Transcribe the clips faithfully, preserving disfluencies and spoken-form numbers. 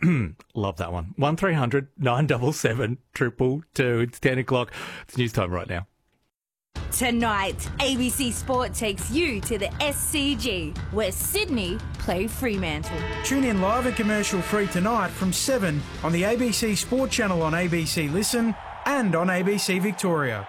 Love that one. one three hundred nine seven seven, triple two. It's ten o'clock. It's news time right now. Tonight, A B C Sport takes you to the S C G, where Sydney play Fremantle. Tune in live and commercial free tonight from seven on the A B C Sport channel on A B C Listen and on A B C Victoria.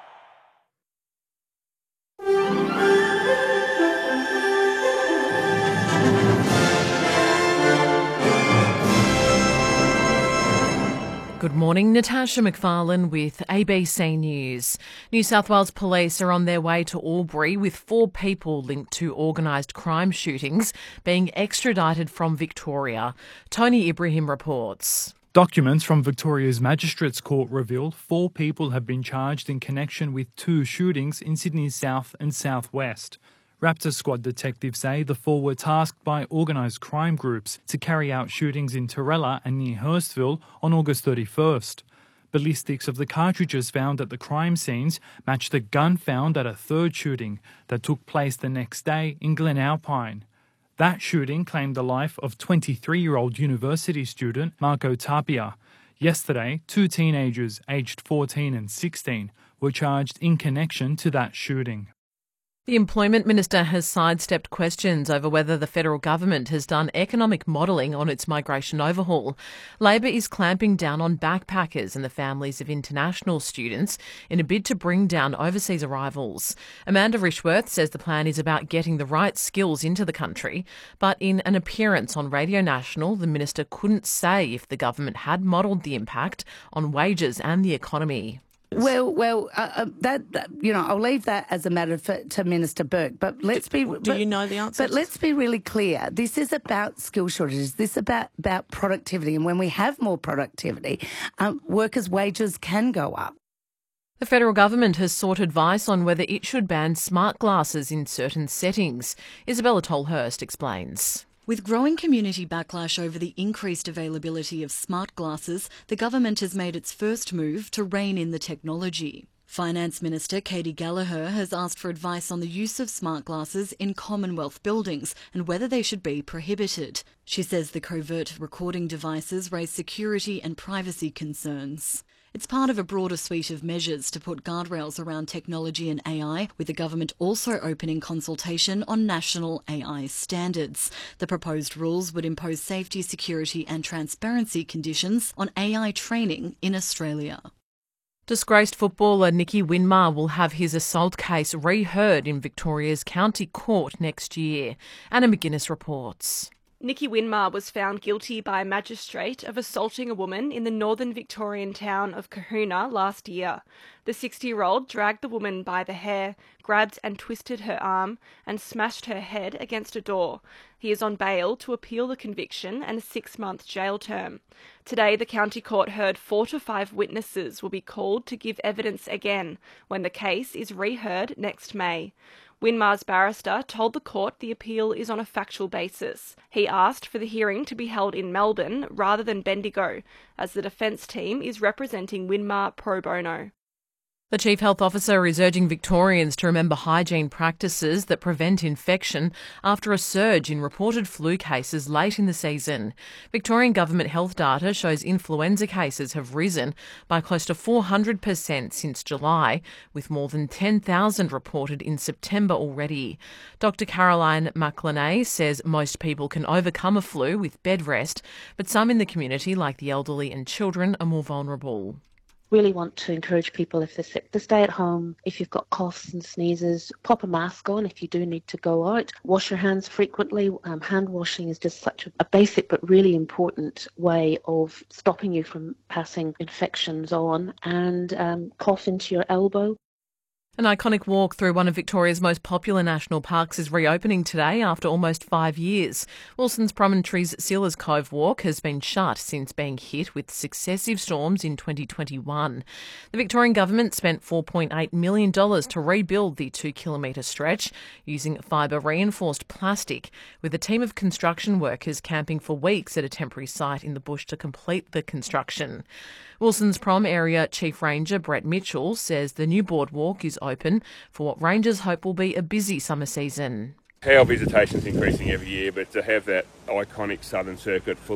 Good morning, Natasha McFarlane with A B C News. New South Wales Police are on their way to Albury with four people linked to organised crime shootings being extradited from Victoria. Tony Ibrahim reports. Documents from Victoria's Magistrates Court reveal four people have been charged in connection with two shootings in Sydney's south and southwest. Raptor Squad detectives say the four were tasked by organised crime groups to carry out shootings in Torella and near Hurstville on August thirty-first. Ballistics of the cartridges found at the crime scenes matched the gun found at a third shooting that took place the next day in Glen Alpine. That shooting claimed the life of twenty-three-year-old university student Marco Tapia. Yesterday, two teenagers aged fourteen and sixteen were charged in connection to that shooting. The Employment Minister has sidestepped questions over whether the federal government has done economic modelling on its migration overhaul. Labor is clamping down on backpackers and the families of international students in a bid to bring down overseas arrivals. Amanda Rishworth says the plan is about getting the right skills into the country, but in an appearance on Radio National, the minister couldn't say if the government had modelled the impact on wages and the economy. Well, well, uh, uh, that, that you know, I'll leave that as a matter for, to Minister Burke. But let's be. Do but, you know the answer? But let's be really clear. This is about skill shortages. This is about about productivity, and when we have more productivity, um, workers' wages can go up. The federal government has sought advice on whether it should ban smart glasses in certain settings. Isabella Tolhurst explains. With growing community backlash over the increased availability of smart glasses, the government has made its first move to rein in the technology. Finance Minister Katie Gallagher has asked for advice on the use of smart glasses in Commonwealth buildings and whether they should be prohibited. She says the covert recording devices raise security and privacy concerns. It's part of a broader suite of measures to put guardrails around technology and A I, with the government also opening consultation on national A I standards. The proposed rules would impose safety, security and transparency conditions on A I training in Australia. Disgraced footballer Nicky Winmar will have his assault case reheard in Victoria's County Court next year. Anna McGuinness reports. Nicky Winmar was found guilty by a magistrate of assaulting a woman in the northern Victorian town of Kahuna last year. The sixty-year-old dragged the woman by the hair, grabbed and twisted her arm, and smashed her head against a door. He is on bail to appeal the conviction and a six-month jail term. Today, the county court heard four to five witnesses will be called to give evidence again when the case is reheard next May. Winmar's barrister told the court the appeal is on a factual basis. He asked for the hearing to be held in Melbourne rather than Bendigo, as the defence team is representing Winmar pro bono. The Chief Health Officer is urging Victorians to remember hygiene practices that prevent infection after a surge in reported flu cases late in the season. Victorian government health data shows influenza cases have risen by close to four hundred percent since July, with more than ten thousand reported in September already. Doctor Caroline McLenay says most people can overcome a flu with bed rest, but some in the community, like the elderly and children, are more vulnerable. Really want to encourage people, if they're sick, to stay at home. If you've got coughs and sneezes, pop a mask on if you do need to go out. Wash your hands frequently. Um, hand washing is just such a, a basic but really important way of stopping you from passing infections on. And um, cough into your elbow. An iconic walk through one of Victoria's most popular national parks is reopening today after almost five years. Wilson's Promontory's Sealers Cove Walk has been shut since being hit with successive storms in twenty twenty-one. The Victorian government spent four point eight million dollars to rebuild the two-kilometre stretch using fibre-reinforced plastic, with a team of construction workers camping for weeks at a temporary site in the bush to complete the construction. Wilson's Prom Area Chief Ranger Brett Mitchell says the new boardwalk is open for what rangers hope will be a busy summer season. Our visitation is increasing every year, but to have that iconic southern circuit full